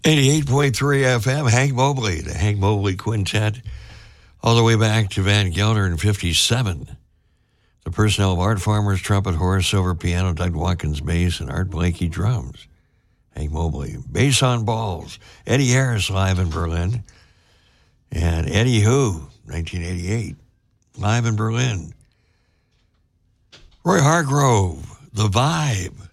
88.3 FM, Hank Mobley, the Hank Mobley Quintet, all the way back to Van Gelder in 57. The personnel of Art Farmer's trumpet, Horace Silver piano, Doug Watkins bass, and Art Blakey drums. Hank Mobley, bass on balls. Eddie Harris live in Berlin. And Eddie Who, 1988, live in Berlin. Roy Hargrove, The Vibe.